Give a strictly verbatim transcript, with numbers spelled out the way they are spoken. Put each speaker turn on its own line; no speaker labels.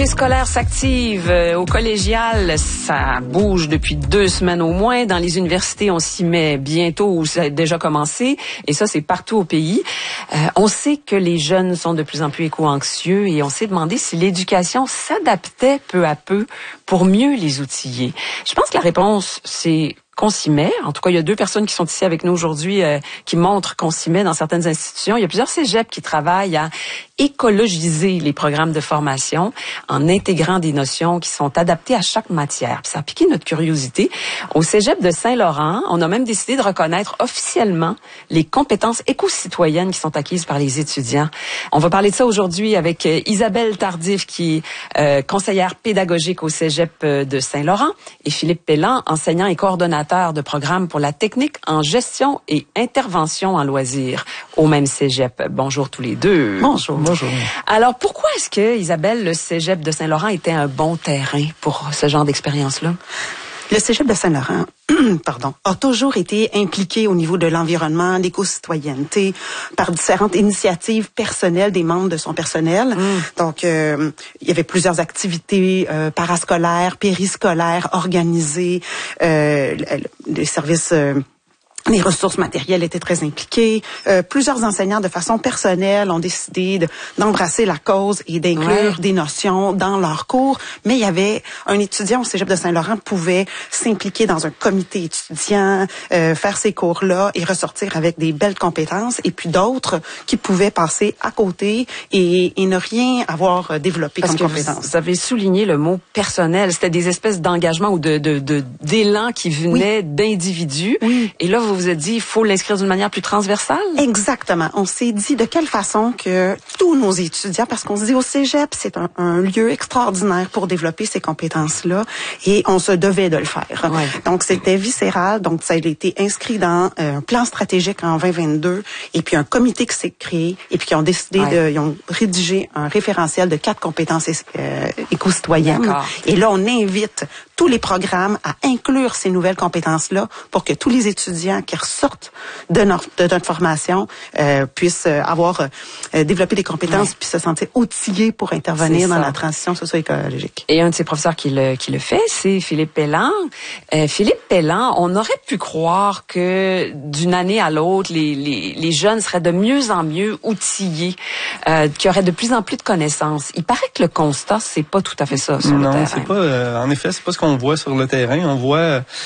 Les scolaires s'activent. Euh, au collégial, ça bouge depuis deux semaines au moins. Dans les universités, on s'y met bientôt ou ça a déjà commencé. Et ça, c'est partout au pays. Euh, on sait que les jeunes sont de plus en plus éco-anxieux et on s'est demandé si l'éducation s'adaptait peu à peu pour mieux les outiller. Je pense que la réponse, c'est qu'on s'y met. En tout cas, il y a deux personnes qui sont ici avec nous aujourd'hui euh, qui montrent qu'on s'y met dans certaines institutions. Il y a plusieurs cégeps qui travaillent à écologiser les programmes de formation en intégrant des notions qui sont adaptées à chaque matière. Puis ça a piqué notre curiosité. Au cégep de Saint-Laurent, on a même décidé de reconnaître officiellement les compétences éco-citoyennes qui sont acquises par les étudiants. On va parler de ça aujourd'hui avec euh, Isabelle Tardif, qui est euh, conseillère pédagogique au cégep de Saint-Laurent, et Philippe Pelland, enseignant et coordonnateur de programme pour la technique en gestion et intervention en loisirs au même cégep. Bonjour tous les deux.
Bonjour. Bonjour.
Alors, pourquoi est-ce que, Isabelle, le cégep de Saint-Laurent était un bon terrain pour ce genre d'expérience-là?
Le cégep de Saint-Laurent, pardon, a toujours été impliqué au niveau de l'environnement, l'éco-citoyenneté, par différentes initiatives personnelles des membres de son personnel. Mm. Donc, euh, il y avait plusieurs activités euh, parascolaires, périscolaires organisées, euh, les services... Euh, Les ressources matérielles étaient très impliquées. Euh, plusieurs enseignants, de façon personnelle, ont décidé de, d'embrasser la cause et d'inclure ouais. des notions dans leurs cours. Mais il y avait un étudiant au cégep de Saint-Laurent pouvait s'impliquer dans un comité étudiant, euh, faire ces cours-là et ressortir avec des belles compétences. Et puis d'autres qui pouvaient passer à côté et, et ne rien avoir développé
Parce
comme
que
compétence.
Vous avez souligné le mot personnel. C'était des espèces d'engagement ou de, de, de d'élan qui venaient oui. d'individus. Oui. Et là, vous vous êtes dit, il faut l'inscrire d'une manière plus transversale?
Exactement. On s'est dit de quelle façon que tous nos étudiants, parce qu'on se dit au cégep, c'est un, un lieu extraordinaire pour développer ces compétences-là et on se devait de le faire. Ouais. Donc, c'était viscéral. Donc, ça a été inscrit dans un plan stratégique en vingt vingt-deux et puis un comité qui s'est créé et puis qui ont décidé ouais. de, ils ont rédigé un référentiel de quatre compétences euh, éco-citoyennes. D'accord. Et là, on invite tous les programmes à inclure ces nouvelles compétences-là pour que tous les étudiants qui ressortent de notre, de notre formation euh, puissent avoir euh, développé des compétences ouais. puis se sentir outillés pour intervenir dans la transition socio-écologique.
Et un de ces professeurs qui le, qui le fait, c'est Philippe Pelland. Euh, Philippe Pelland, on aurait pu croire que d'une année à l'autre, les, les, les jeunes seraient de mieux en mieux outillés, euh, qu'il y aurait de plus en plus de connaissances. Il paraît que le constat, c'est pas tout à fait ça sur
non,
le terrain.
Non, c'est pas. Euh, en effet, c'est pas ce qu'on voit sur le terrain. On voit